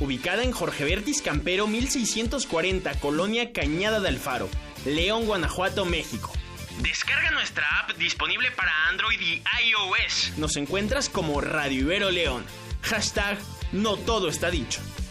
ubicada en Jorge Bertis Campero 1640, Colonia Cañada de Alfaro, León, Guanajuato, México. Descarga nuestra app disponible para Android y iOS. Nos encuentras como Radio Ibero León. #, no todo está dicho.